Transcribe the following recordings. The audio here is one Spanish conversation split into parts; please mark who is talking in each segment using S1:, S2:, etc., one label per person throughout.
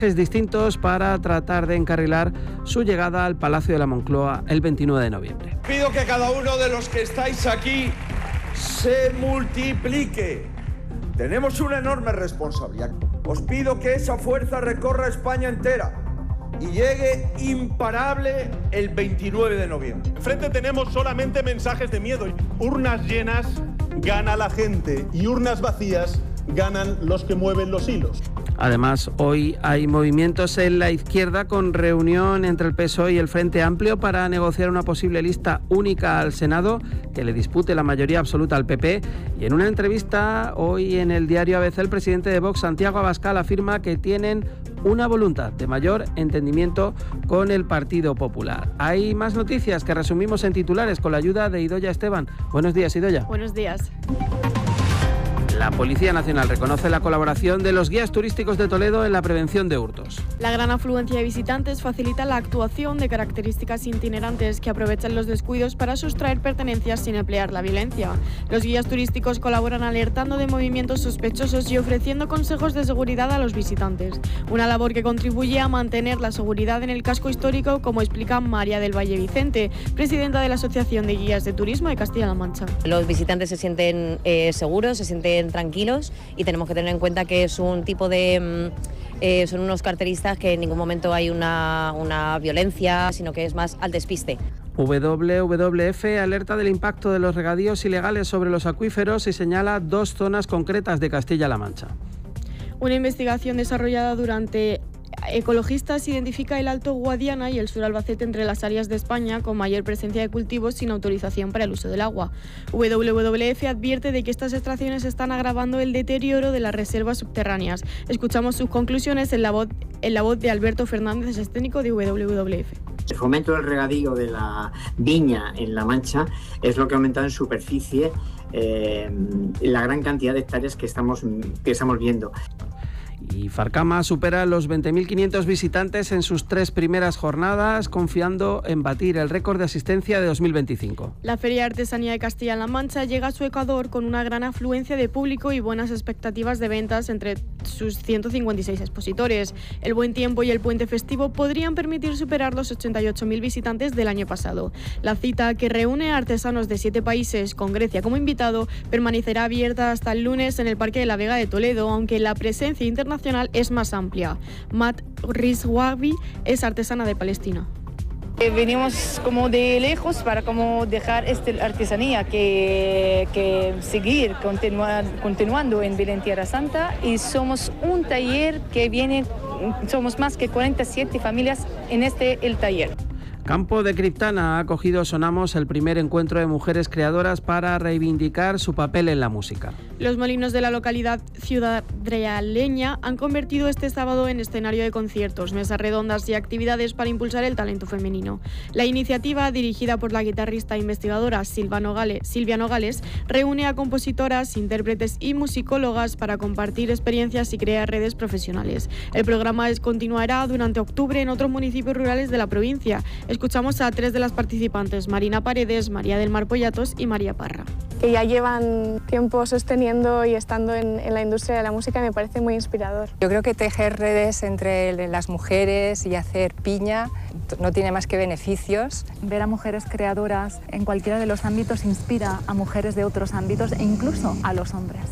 S1: distintos para tratar de encarrilar su llegada al Palacio de la Moncloa el 29 de noviembre.
S2: Pido que cada uno de los que estáis aquí se multiplique. Tenemos una enorme responsabilidad. Os pido que esa fuerza recorra España entera y llegue imparable el 29 de noviembre.
S3: Enfrente tenemos solamente mensajes de miedo. Urnas llenas gana la gente y urnas vacías ganan los que mueven los hilos.
S1: Además, hoy hay movimientos en la izquierda con reunión entre el PSOE y el Frente Amplio para negociar una posible lista única al Senado que le dispute la mayoría absoluta al PP. Y en una entrevista hoy en el diario ABC, el presidente de Vox, Santiago Abascal, afirma que tienen una voluntad de mayor entendimiento con el Partido Popular. Hay más noticias que resumimos en titulares con la ayuda de Idoia Esteban. Buenos días, Idoia.
S4: Buenos días.
S1: La Policía Nacional reconoce la colaboración de los guías turísticos de Toledo en la prevención de hurtos.
S4: La gran afluencia de visitantes facilita la actuación de características itinerantes que aprovechan los descuidos para sustraer pertenencias sin emplear la violencia. Los guías turísticos colaboran alertando de movimientos sospechosos y ofreciendo consejos de seguridad a los visitantes. Una labor que contribuye a mantener la seguridad en el casco histórico, como explica María del Valle Vicente, presidenta de la Asociación de Guías de Turismo de Castilla-La Mancha.
S5: Los visitantes se sienten seguros, se sienten tranquilos y tenemos que tener en cuenta que es un tipo de... son unos carteristas que en ningún momento hay una violencia, sino que es más al despiste.
S1: WWF alerta del impacto de los regadíos ilegales sobre los acuíferos y señala 2 zonas concretas de Castilla-La Mancha.
S4: Una investigación desarrollada durante ecologistas identifica el Alto Guadiana y el Sur Albacete entre las áreas de España con mayor presencia de cultivos sin autorización para el uso del agua. WWF advierte de que estas extracciones están agravando el deterioro de las reservas subterráneas. Escuchamos sus conclusiones en la voz de Alberto Fernández, es técnico de WWF.
S6: El fomento del regadío de la viña en La Mancha es lo que ha aumentado en superficie la gran cantidad de hectáreas que estamos viendo.
S1: Y Farcama supera los 20.500 visitantes en sus 3 primeras jornadas, confiando en batir el récord de asistencia de 2025.
S4: La Feria de Artesanía de Castilla-La Mancha llega a su Ecuador con una gran afluencia de público y buenas expectativas de ventas entre sus 156 expositores. El buen tiempo y el puente festivo podrían permitir superar los 88.000 visitantes del año pasado. La cita, que reúne a artesanos de 7 países, con Grecia como invitado, permanecerá abierta hasta el lunes en el Parque de la Vega de Toledo, aunque la presencia internacional es más amplia. Matt Rizwabi es artesana de Palestina.
S7: Venimos como de lejos para como dejar esta artesanía que seguir continuando en Belén Tierra Santa, y somos un taller que viene, somos más que 47 familias en el taller.
S1: Campo de Criptana ha acogido Sonamos, el primer encuentro de mujeres creadoras para reivindicar su papel en la música.
S4: Los molinos de la localidad ciudadrealeña han convertido este sábado en escenario de conciertos, mesas redondas y actividades para impulsar el talento femenino. La iniciativa, dirigida por la guitarrista e investigadora Silvia Nogales, reúne a compositoras, intérpretes y musicólogas para compartir experiencias y crear redes profesionales. El programa continuará durante octubre en otros municipios rurales de la provincia. Escuchamos a 3 de las participantes: Marina Paredes, María del Mar Pollatos y María Parra.
S8: Que ya llevan tiempo sosteniendo y estando en la industria de la música, y me parece muy inspirador.
S9: Yo creo que tejer redes entre las mujeres y hacer piña no tiene más que beneficios.
S10: Ver a mujeres creadoras en cualquiera de los ámbitos inspira a mujeres de otros ámbitos e incluso a los hombres.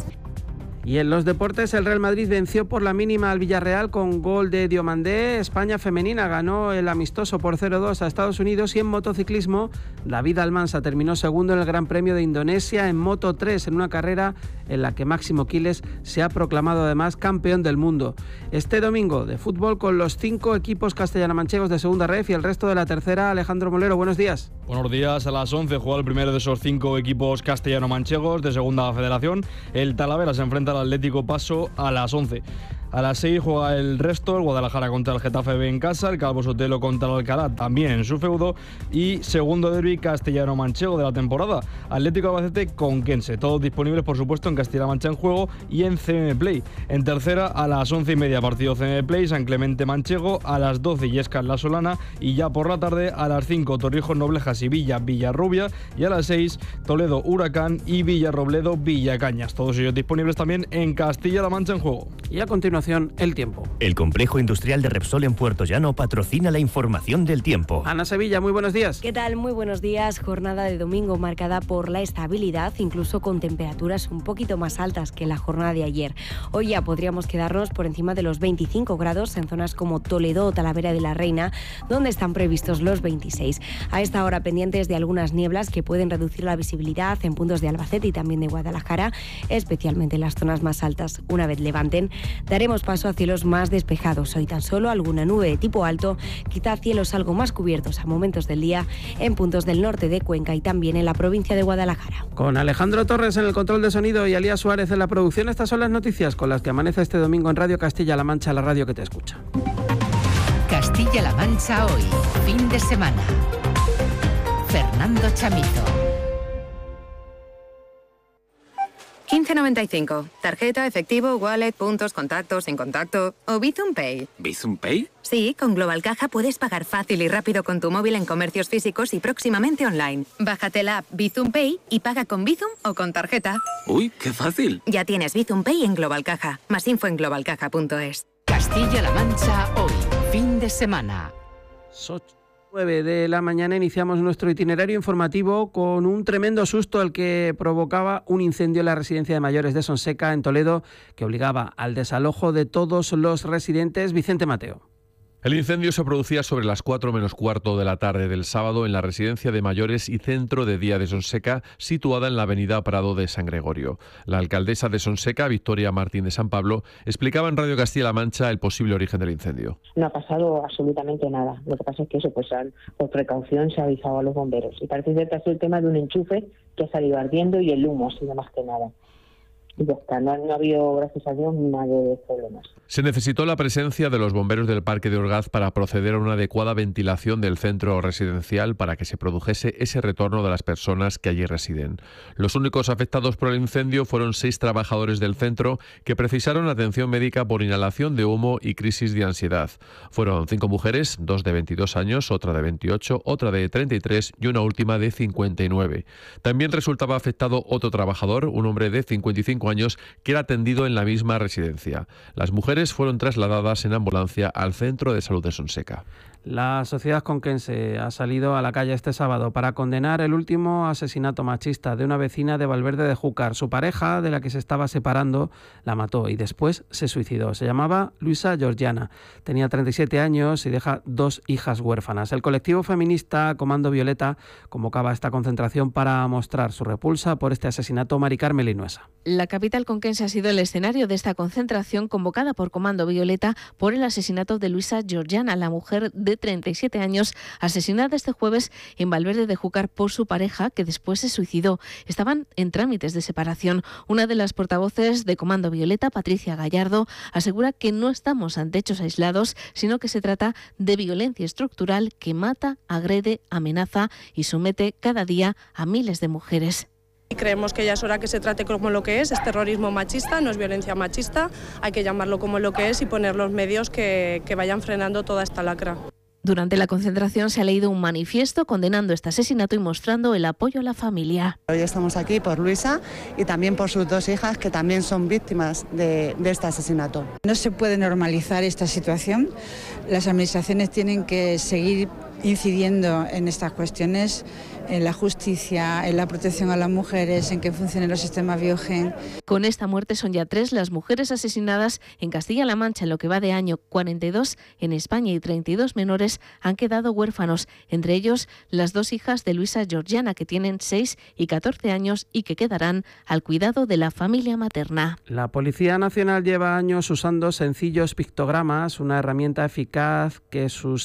S1: Y en los deportes, el Real Madrid venció por la mínima al Villarreal con gol de Diomandé. España femenina ganó el amistoso por 0-2 a Estados Unidos. Y en motociclismo, David Almansa terminó segundo en el Gran Premio de Indonesia en Moto 3, en una carrera en la que Máximo Quiles se ha proclamado además campeón del mundo. Este domingo de fútbol con los 5 equipos castellano-manchegos de segunda ref y el resto de la tercera. Alejandro Molero, buenos días.
S11: Buenos días. A las 11 juega el primero de esos 5 equipos castellano-manchegos de segunda federación. El Talavera se enfrenta al Atlético Paso a las 11. A las 6 juega el resto, el Guadalajara contra el Getafe B en casa, el Calvo Sotelo contra el Alcalá también en su feudo, y segundo derbi castellano-manchego de la temporada, Atlético Albacete con Quense, todos disponibles por supuesto en Castilla-La Mancha en juego y en CM Play. En tercera, a las 11:30 partido CM Play, San Clemente Manchego, a las 12 Illescas La Solana, y ya por la tarde a las 5 Torrijos Noblejas y Villarrubia, y a las 6 Toledo Huracán y Villarrobledo Villacañas, todos ellos disponibles también en Castilla-La Mancha en juego.
S1: Y a continuación, el tiempo.
S12: El complejo industrial de Repsol en Puerto Llano patrocina la información del tiempo.
S1: Ana Sevilla, muy buenos días.
S13: ¿Qué tal? Muy buenos días. Jornada de domingo marcada por la estabilidad, incluso con temperaturas un poquito más altas que la jornada de ayer. Hoy ya podríamos quedarnos por encima de los 25 grados en zonas como Toledo o Talavera de la Reina, donde están previstos los 26. A esta hora pendientes de algunas nieblas que pueden reducir la visibilidad en puntos de Albacete y también de Guadalajara, especialmente en las zonas más altas. Una vez levanten, daremos paso a cielos más despejados. Hoy tan solo alguna nube de tipo alto, quizá cielos algo más cubiertos a momentos del día en puntos del norte de Cuenca y también en la provincia de Guadalajara.
S1: Con Alejandro Torres en el control de sonido y Alía Suárez en la producción, estas son las noticias con las que amanece este domingo en Radio Castilla-La Mancha, la radio que te escucha.
S14: Castilla-La Mancha hoy, fin de semana. Fernando Chamizo.
S15: 15.95. Tarjeta, efectivo, wallet, puntos, contactos, sin contacto o Bizum Pay.
S16: ¿Bizum Pay?
S15: Sí, con Global Caja puedes pagar fácil y rápido con tu móvil en comercios físicos y próximamente online. Bájate la app Bizum Pay y paga con Bizum o con tarjeta.
S16: ¡Uy, qué fácil!
S15: Ya tienes Bizum Pay en Global Caja. Más info en globalcaja.es.
S14: Castilla-La Mancha hoy, fin de semana.
S1: 9 de la mañana iniciamos nuestro itinerario informativo con un tremendo susto al que provocaba un incendio en la residencia de mayores de Sonseca, en Toledo, que obligaba al desalojo de todos los residentes. Vicente Mateo.
S17: El incendio se producía sobre las 4 menos cuarto de la tarde del sábado en la residencia de mayores y centro de día de Sonseca, situada en la avenida Prado de San Gregorio. La alcaldesa de Sonseca, Victoria Martín de San Pablo, explicaba en Radio Castilla-La Mancha el posible origen del incendio.
S18: No ha pasado absolutamente nada. Lo que pasa es que eso, por precaución se ha avisado a los bomberos. Y parece ser que ha sido el tema de un enchufe que ha salido ardiendo y el humo, así de más que nada. Y ya está, no ha habido, gracias a Dios, nada de problemas.
S17: Se necesitó la presencia de los bomberos del Parque de Orgaz para proceder a una adecuada ventilación del centro residencial para que se produjese ese retorno de las personas que allí residen. Los únicos afectados por el incendio fueron 6 trabajadores del centro que precisaron atención médica por inhalación de humo y crisis de ansiedad. Fueron 5 mujeres, 2 de 22 años, otra de 28, otra de 33 y una última de 59. También resultaba afectado otro trabajador, un hombre de 55 años, que era atendido en la misma residencia. Las mujeres fueron trasladadas en ambulancia al Centro de Salud de Sonseca.
S1: La sociedad conquense ha salido a la calle este sábado para condenar el último asesinato machista de una vecina de Valverde de Júcar. Su pareja, de la que se estaba separando, la mató y después se suicidó. Se llamaba Luisa Georgiana. Tenía 37 años y deja 2 hijas huérfanas. El colectivo feminista Comando Violeta convocaba esta concentración para mostrar su repulsa por este asesinato. Mari Carmen Linuesa.
S19: La capital conquense ha sido el escenario de esta concentración convocada por Comando Violeta por el asesinato de Luisa Georgiana, la mujer de 37 años, asesinada este jueves en Valverde de Júcar por su pareja, que después se suicidó. Estaban en trámites de separación. Una de las portavoces de Comando Violeta, Patricia Gallardo, asegura que no estamos ante hechos aislados, sino que se trata de violencia estructural que mata, agrede, amenaza y somete cada día a miles de mujeres.
S20: Creemos que ya es hora que se trate como lo que es terrorismo machista, no es violencia machista, hay que llamarlo como lo que es y poner los medios que vayan frenando toda esta lacra.
S19: Durante la concentración se ha leído un manifiesto condenando este asesinato y mostrando el apoyo a la familia.
S21: Hoy estamos aquí por Luisa y también por sus 2 hijas que también son víctimas de este asesinato.
S22: No se puede normalizar esta situación. Las administraciones tienen que seguir incidiendo en estas cuestiones, en la justicia, en la protección a las mujeres, en que funcionen los sistemas Biogen.
S19: Con esta muerte son ya 3 las mujeres asesinadas en Castilla-La Mancha en lo que va de año, 42 en España y 32 menores han quedado huérfanos, entre ellos las 2 hijas de Luisa Georgiana, que tienen 6 y 14 años y que quedarán al cuidado de la familia materna.
S1: La Policía Nacional lleva años usando sencillos pictogramas, una herramienta eficaz que sus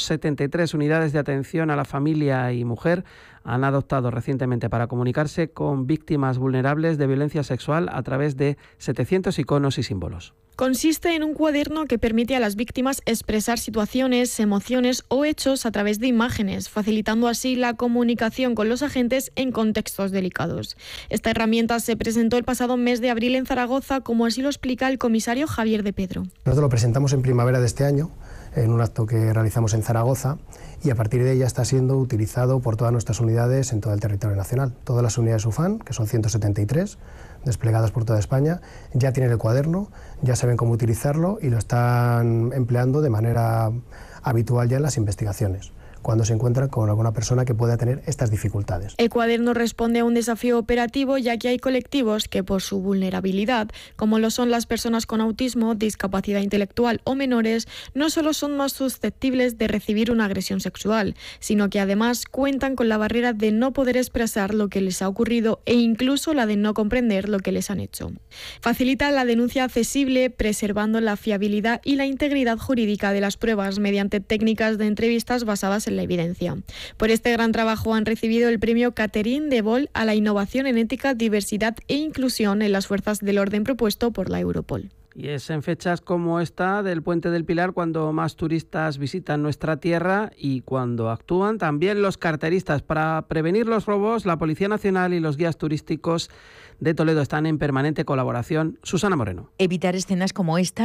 S1: 173 unidades de atención a la familia y mujer han adoptado recientemente para comunicarse con víctimas vulnerables de violencia sexual a través de 700 iconos y símbolos.
S4: Consiste en un cuaderno que permite a las víctimas expresar situaciones, emociones o hechos a través de imágenes, facilitando así la comunicación con los agentes en contextos delicados. Esta herramienta se presentó el pasado mes de abril en Zaragoza, como así lo explica el comisario Javier de Pedro.
S23: Nosotros lo presentamos en primavera de este año.
S2: en un acto que realizamos en Zaragoza, y a partir de ella está siendo utilizado por todas nuestras unidades en todo el territorio nacional. Todas las unidades UFAN, que son 173, desplegadas por toda España, ya tienen el cuaderno, ya saben cómo utilizarlo y lo están empleando de manera habitual ya en las investigaciones, cuando se encuentran con alguna persona que pueda tener estas dificultades.
S4: El cuaderno responde a un desafío operativo, ya que hay colectivos que, por su vulnerabilidad, como lo son las personas con autismo, discapacidad intelectual o menores, no solo son más susceptibles de recibir una agresión sexual, sino que además cuentan con la barrera de no poder expresar lo que les ha ocurrido e incluso la de no comprender lo que les han hecho. Facilita la denuncia accesible, preservando la fiabilidad y la integridad jurídica de las pruebas mediante técnicas de entrevistas basadas en la evidencia. Por este gran trabajo han recibido el premio Catherine de Boll a la innovación en ética, diversidad e inclusión en las fuerzas del orden propuesto por la Europol.
S1: Y es en fechas como esta del Puente del Pilar cuando más turistas visitan nuestra tierra y cuando actúan también los carteristas. Para prevenir los robos, la Policía Nacional y los guías turísticos de Toledo están en permanente colaboración. Susana Moreno.
S3: Evitar escenas como esta.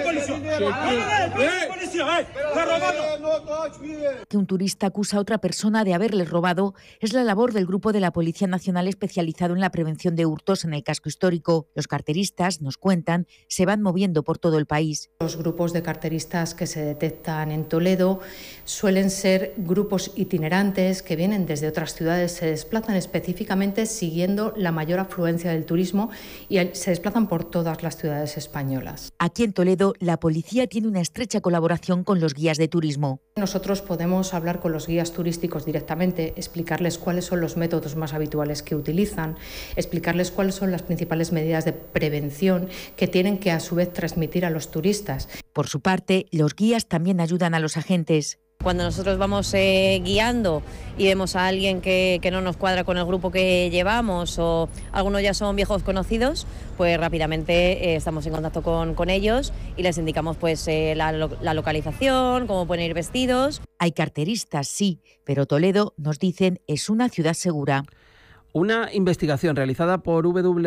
S3: Que un turista acusa a otra persona de haberle robado es la labor del Grupo de la Policía Nacional especializado en la prevención de hurtos en el casco histórico. Los carteristas, nos cuentan, se van moviendo por todo el país.
S23: Los grupos de carteristas que se detectan en Toledo suelen ser grupos itinerantes que vienen desde otras ciudades, se desplazan específicamente siguiendo la mayor afluencia del turismo y se desplazan por todas las ciudades españolas.
S3: Aquí en Toledo, la policía tiene una estrecha colaboración con los guías de turismo.
S23: Nosotros podemos hablar con los guías turísticos directamente, explicarles cuáles son los métodos más habituales que utilizan, explicarles cuáles son las principales medidas de prevención que tienen que a su vez transmitir a los turistas.
S3: Por su parte, los guías también ayudan a los agentes.
S5: Cuando nosotros vamos guiando y vemos a alguien que no nos cuadra con el grupo que llevamos o algunos ya son viejos conocidos, pues rápidamente estamos en contacto con ellos y les indicamos pues la localización, cómo pueden ir vestidos.
S3: Hay carteristas, sí, pero Toledo, nos dicen, es una ciudad segura.
S1: Una investigación realizada por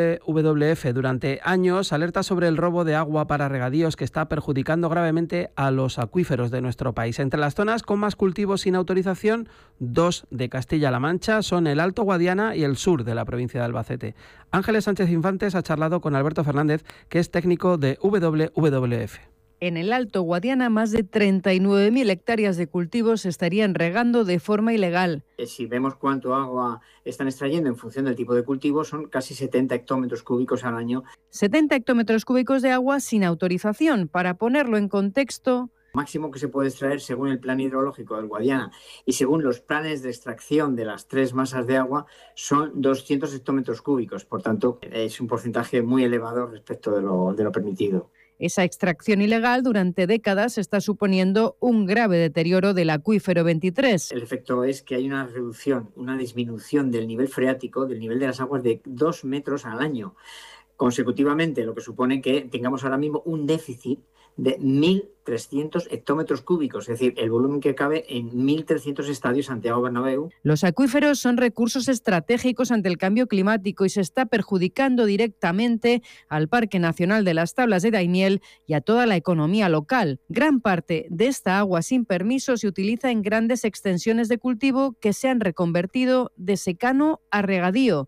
S1: WWF durante años alerta sobre el robo de agua para regadíos que está perjudicando gravemente a los acuíferos de nuestro país. Entre las zonas con más cultivos sin autorización, 2 de Castilla-La Mancha son el Alto Guadiana y el sur de la provincia de Albacete. Ángeles Sánchez Infantes ha charlado con Alberto Fernández, que es técnico de WWF.
S24: En el Alto Guadiana, más de 39.000 hectáreas de cultivos se estarían regando de forma ilegal.
S6: Si vemos cuánto agua están extrayendo en función del tipo de cultivo, son casi 70 hectómetros cúbicos al año.
S24: 70 hectómetros cúbicos de agua sin autorización. Para ponerlo en contexto,
S6: máximo que se puede extraer según el plan hidrológico del Guadiana y según los planes de extracción de las 3 masas de agua son 200 hectómetros cúbicos. Por tanto, es un porcentaje muy elevado respecto de lo permitido.
S24: Esa extracción ilegal durante décadas está suponiendo un grave deterioro del acuífero 23.
S6: El efecto es que hay una reducción, una disminución del nivel freático, del nivel de las aguas de 2 metros al año consecutivamente, lo que supone que tengamos ahora mismo un déficit de 1.300 hectómetros cúbicos, es decir, el volumen que cabe en 1.300 estadios Santiago Bernabéu.
S24: Los acuíferos son recursos estratégicos ante el cambio climático y se está perjudicando directamente al Parque Nacional de las Tablas de Daimiel y a toda la economía local. Gran parte de esta agua sin permiso se utiliza en grandes extensiones de cultivo que se han reconvertido de secano a regadío.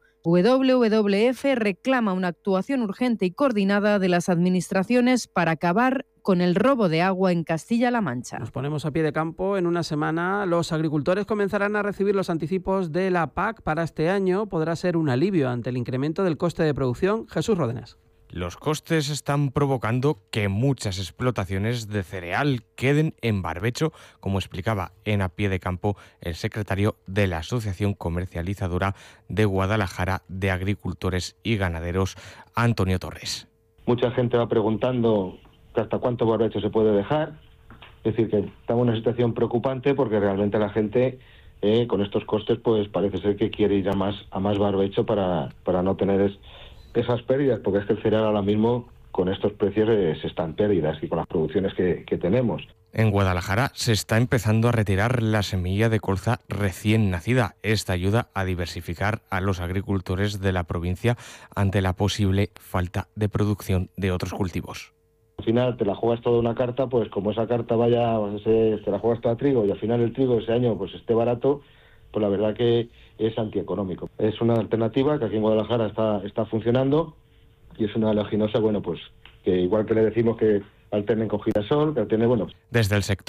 S24: WWF reclama una actuación urgente y coordinada de las administraciones para acabar con el robo de agua en Castilla-La Mancha.
S1: Nos ponemos a pie de campo. En una semana los agricultores comenzarán a recibir los anticipos de la PAC para este año. Podrá ser un alivio ante el incremento del coste de producción. Jesús Ródenas.
S25: Los costes están provocando que muchas explotaciones de cereal queden en barbecho, como explicaba en A Pie de Campo el secretario de la Asociación Comercializadora de Guadalajara de Agricultores y Ganaderos, Antonio Torres.
S26: Mucha gente va preguntando hasta cuánto barbecho se puede dejar. Es decir, que estamos en una situación preocupante porque realmente la gente con estos costes pues parece ser que quiere ir a más barbecho para no tener esas pérdidas, porque es que el cereal ahora mismo con estos precios se están en pérdidas y con las producciones que tenemos.
S25: En Guadalajara se está empezando a retirar la semilla de colza recién nacida. Esta ayuda a diversificar a los agricultores de la provincia ante la posible falta de producción de otros cultivos.
S26: Al final te la juegas toda una carta, pues como esa carta te la juegas toda a trigo y al final el trigo ese año pues esté barato, pues la verdad que es antieconómico. Es una alternativa que aquí en Guadalajara está funcionando y es una oleaginosa, bueno, pues que igual que le decimos que alternen con girasol, que alternen, bueno.
S25: Desde el sector